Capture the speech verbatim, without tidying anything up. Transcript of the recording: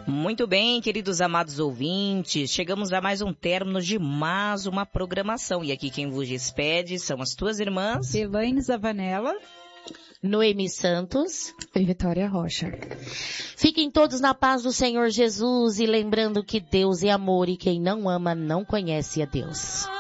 Muito bem, queridos amados ouvintes, chegamos a mais um término de mais uma programação. E aqui quem vos despede são as tuas irmãs Elaine Zavanella, Noemi Santos e Vitória Rocha. Fiquem todos na paz do Senhor Jesus e lembrando que Deus é amor e quem não ama não conhece a Deus.